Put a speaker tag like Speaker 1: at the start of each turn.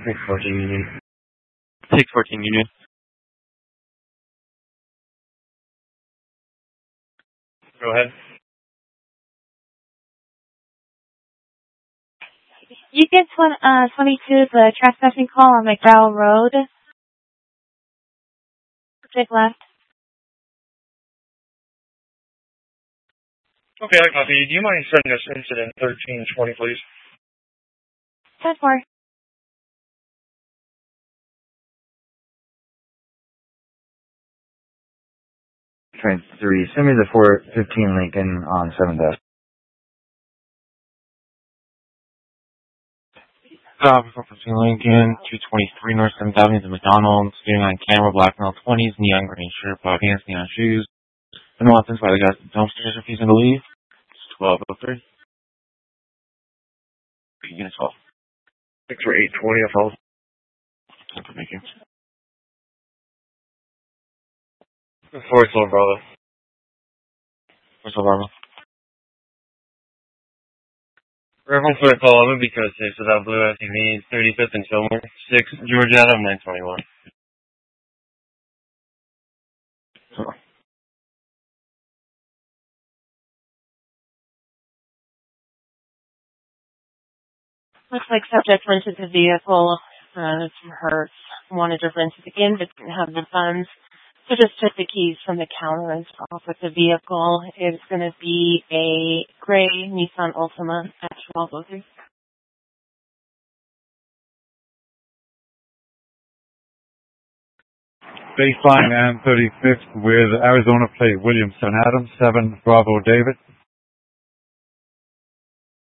Speaker 1: 614 Union.
Speaker 2: 614 Union.
Speaker 1: Go ahead.
Speaker 3: You get 22, the trespassing call on McDowell Road. Take left.
Speaker 1: Okay, I copy. Do you mind sending us incident 1320, please?
Speaker 3: 10-4.
Speaker 4: Train 3, send me the 415 Lincoln on 7th.
Speaker 2: 415 Lincoln, 223 North 7th Avenue, the McDonald's, getting on camera, black male 20s, neon green shirt, black pants, neon shoes. And the weapons by the guys at the dumpsters refusing to leave. It's 1203. Unit 12.
Speaker 1: 6 for 820, I followed.
Speaker 2: Thank you.
Speaker 1: 4 Slow Bravo.
Speaker 2: Where's the Bravo?
Speaker 1: Reference for the call over because it's without blue SUV, 35th and Fillmore, 6 George Adam, 921.
Speaker 3: Looks like subject rented the vehicle. Some Hertz. Wanted to rent it again, but didn't have the funds. So just took the keys from the counter and off with the vehicle. It's going to be a gray Nissan Altima at 1203.
Speaker 5: 35 and 35th with Arizona plate Williamson Adams, 7 Bravo David.